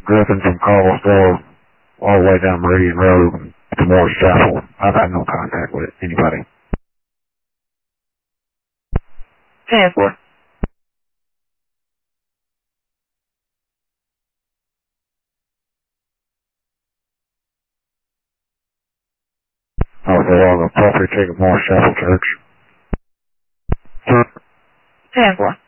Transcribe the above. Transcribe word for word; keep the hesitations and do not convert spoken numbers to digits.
Griffin from Caldwell Store all the way down Meridian Road to Morris Chapel. I've had no contact with anybody. ten four. Oh, so all the property taken Morris Chapel Church. ten four.